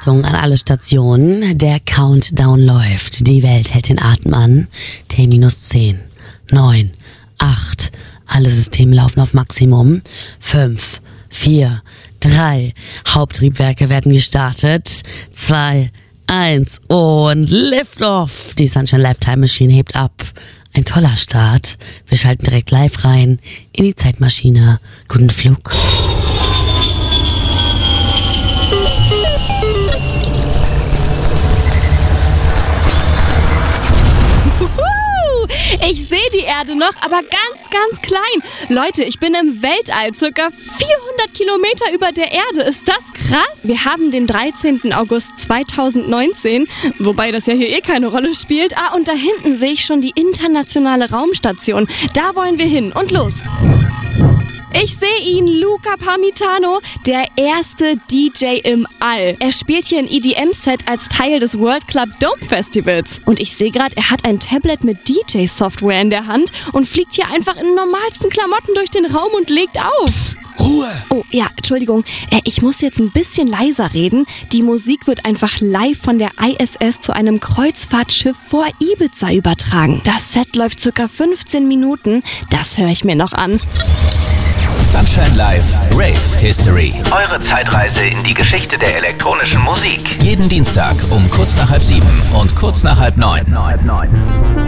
Achtung an alle Stationen, der Countdown läuft. Die Welt hält den Atem an. T-10, 9, 8, alle Systeme laufen auf Maximum. 5, 4, 3, Haupttriebwerke werden gestartet. 2, 1 und Lift-Off. Die Sunshine Lifetime Machine hebt ab. Ein toller Start. Wir schalten direkt live rein in die Zeitmaschine. Guten Flug. Ich sehe die Erde noch, aber ganz, ganz klein. Leute, ich bin im Weltall, circa 400 Kilometer über der Erde. Ist das krass? Wir haben den 13. August 2019, wobei das ja hier eh keine Rolle spielt. Und da hinten sehe ich schon die internationale Raumstation. Da wollen wir hin. Und los! Ich sehe ihn, Luca Parmitano, der erste DJ im All. Er spielt hier ein EDM-Set als Teil des World Club Dome Festivals. Und ich sehe gerade, er hat ein Tablet mit DJ-Software in der Hand und fliegt hier einfach in normalsten Klamotten durch den Raum und legt auf. Psst, Ruhe! Oh ja, Entschuldigung, ich muss jetzt ein bisschen leiser reden. Die Musik wird einfach live von der ISS zu einem Kreuzfahrtschiff vor Ibiza übertragen. Das Set läuft circa 15 Minuten. Das höre ich mir noch an. Sunshine Live Rave History. Eure Zeitreise in die Geschichte der elektronischen Musik. Jeden Dienstag um kurz nach 6:30 und kurz nach 8:30.